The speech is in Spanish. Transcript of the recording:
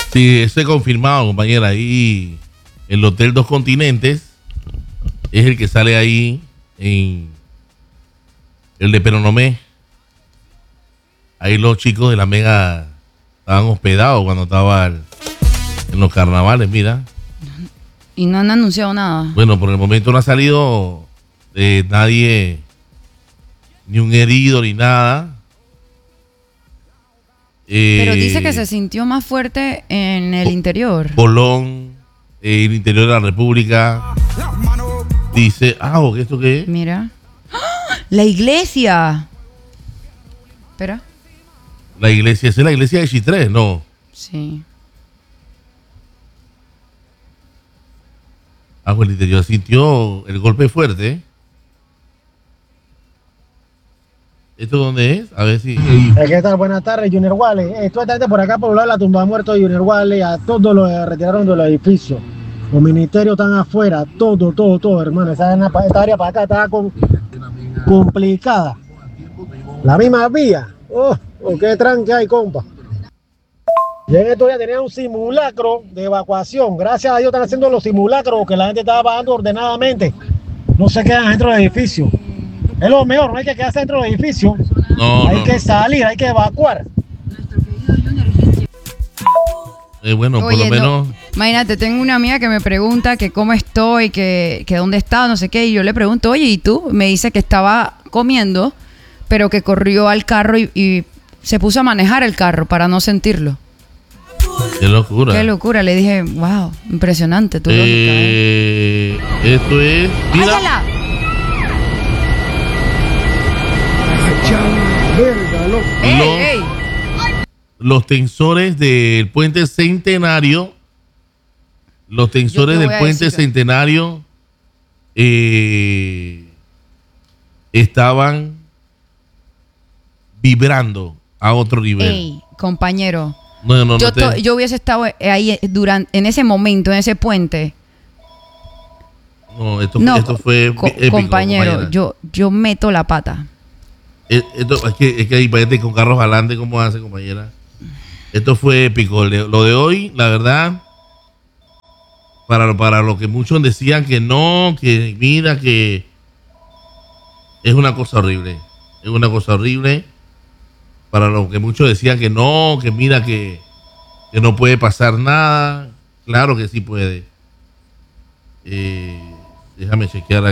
Sí, eso es confirmado, compañera. Ahí el Hotel Dos Continentes es el que sale ahí en el de Peronomé. Ahí los chicos de la Mega estaban hospedados cuando estaban en los carnavales, mira. Y no han anunciado nada. Bueno, por el momento no ha salido nadie, ni un herido ni nada. Pero dice que se sintió más fuerte en el interior. Colón, el interior de la República. Dice, ¿esto qué es? Mira. ¡Ah! La iglesia. Espera. La iglesia, esa es la iglesia de Chitré, ¿no? Sí. El interior sintió el golpe fuerte, ¿eh? ¿Esto dónde es? A ver si... ¿Qué tal? Buenas tardes, Junior Wale. Toda esta gente por acá, por la tumba muerto de Junior Wale, a todos los retiraron de los edificios. Los ministerios están afuera, todo, hermano. Esta área para acá está complicada. La misma vía. Qué tranque hay, compa. Y en estos días tenían un simulacro de evacuación. Gracias a Dios están haciendo los simulacros, que la gente estaba bajando ordenadamente. No se quedan dentro del edificio. Es lo mejor, no hay que quedarse dentro del edificio. Hay que salir, hay que evacuar. Bueno, Oye, por lo menos... No, imagínate, tengo una amiga que me pregunta que cómo estoy, que dónde está, no sé qué. Y yo le pregunto, oye, ¿y tú? Me dice que estaba comiendo, pero que corrió al carro y se puso a manejar el carro para no sentirlo. Qué locura. Qué locura. Le dije, wow, impresionante tu lógica. Esto es... Mira. ¡Áyala! ¡Ey! Los tensores del puente Centenario. Los tensores del puente Centenario estaban vibrando a otro nivel. Ey, compañero. No, yo hubiese estado ahí en ese momento, en ese puente. No, esto fue épico, compañero, yo meto la pata. Es que ahí parece con carros adelante, ¿cómo hace, compañera? Esto fue épico. Lo de hoy, la verdad, para lo que muchos decían que no, que mira, que es una cosa horrible. Es una cosa horrible. Para lo que muchos decían que no, que mira, que no puede pasar nada. Claro que sí puede. Déjame chequear